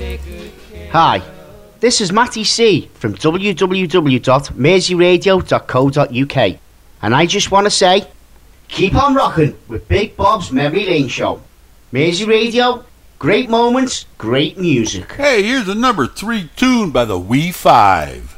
Hi, this is Matty C from www.merseyradio.co.uk, and I just want to say, keep on rocking with Big Bob's Memory Lane Show. Mersey Radio, great moments, great music. Hey, here's a number 3 tune by the Wee Five.